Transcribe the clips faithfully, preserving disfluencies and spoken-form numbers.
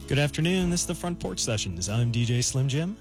Good afternoon. This is the Front Porch Sessions. I'm D J Slim Jim.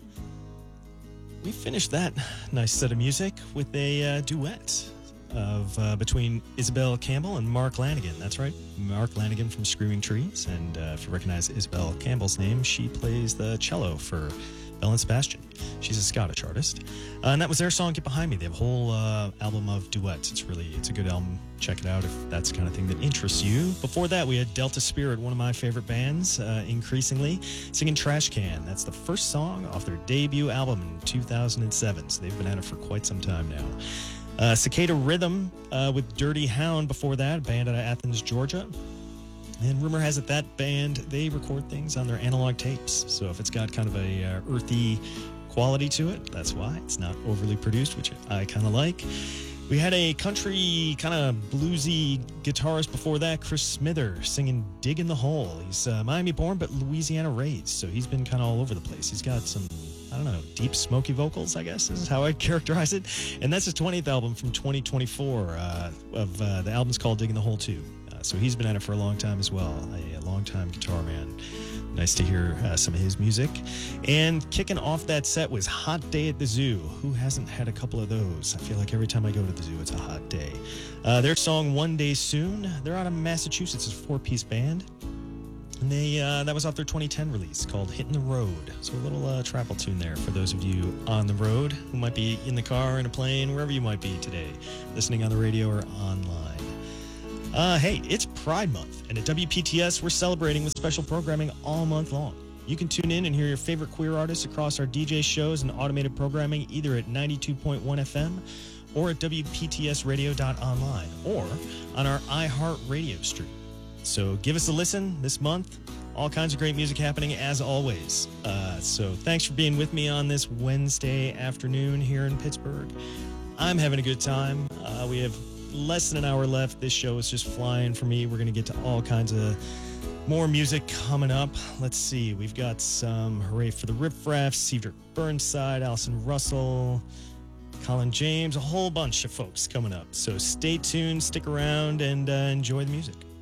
We finished that nice set of music with a uh, duet of uh, between Isabel Campbell and Mark Lanigan. That's right, Mark Lanigan from Screaming Trees. And uh, if you recognize Isabel Campbell's name, she plays the cello for Belle and Sebastian. She's a Scottish artist. Uh, and that was their song, Get Behind Me. They have a whole uh, album of duets. It's really, it's a good album. Check it out if that's the kind of thing that interests you. Before that, we had Delta Spirit, one of my favorite bands, uh, increasingly, singing Trash Can. That's the first song off their debut album in two thousand seven. So they've been at it for quite some time now. Uh, Cicada Rhythm uh, with Dirty Hound before that, a band out of Athens, Georgia. And rumor has it that band, they record things on their analog tapes. So if it's got kind of a uh, earthy quality to it, that's why. It's not overly produced, which I kind of like. We had a country kind of bluesy guitarist before that, Chris Smither, singing Dig in the Hole. He's uh, Miami born, but Louisiana raised. So he's been kind of all over the place. He's got some, I don't know, deep smoky vocals, I guess is how I'd characterize it. And that's his twentieth album from twenty twenty-four. Uh, of uh, the album's called Dig in the Hole two. Uh, so he's been at it for a long time as well. A, a long-time guitar man. Nice to hear uh, some of his music. And kicking off that set was Hot Day at the Zoo. Who hasn't had a couple of those? I feel like every time I go to the zoo, it's a hot day. Uh, their song, One Day Soon. They're out of Massachusetts. It's a four-piece band. And they uh, that was off their twenty ten release called Hitting the Road. So a little uh, travel tune there for those of you on the road who might be in the car, in a plane, wherever you might be today, listening on the radio or online. Uh, hey, it's Pride Month, and at W P T S, we're celebrating with special programming all month long. You can tune in and hear your favorite queer artists across our D J shows and automated programming either at ninety-two point one F M or at W P T S radio dot online or on our iHeart Radio stream. So give us a listen this month. All kinds of great music happening as always. Uh, so thanks for being with me on this Wednesday afternoon here in Pittsburgh. I'm having a good time. Uh, we have less than an hour left. This show is just flying for me. We're going to get to all kinds of more music coming up. Let's see. We've got some Hooray for the Riff Raff, Cedric Burnside, Allison Russell, Colin James, a whole bunch of folks coming up. So stay tuned, stick around, and uh, enjoy the music.